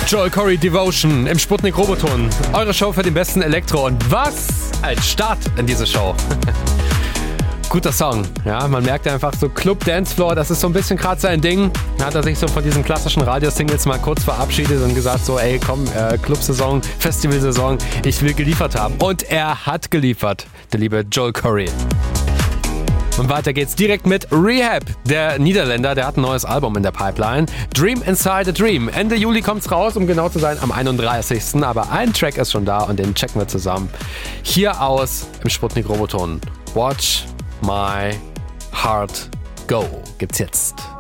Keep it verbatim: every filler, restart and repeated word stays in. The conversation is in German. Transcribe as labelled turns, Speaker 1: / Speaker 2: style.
Speaker 1: Joel Corry, Devotion im Sputnik Roboton. Eure Show für den besten Elektro. Und was ein Start in diese Show. Guter Song. Ja, man merkt einfach so Club Dancefloor, das ist so ein bisschen gerade sein Ding. Da hat er sich so von diesen klassischen Radiosingles mal kurz verabschiedet und gesagt so, ey komm, äh, Clubsaison, Festivalsaison, ich will geliefert haben. Und er hat geliefert, der liebe Joel Corry. Und weiter geht's direkt mit Rehab. Der Niederländer, der hat ein neues Album in der Pipeline. Dream Inside a Dream. Ende Juli kommt's raus, um genau zu sein, am einunddreißigsten Aber ein Track ist schon da und den checken wir zusammen. Hier aus im Sputnik Roboton. Watch My Heart Go gibt's jetzt.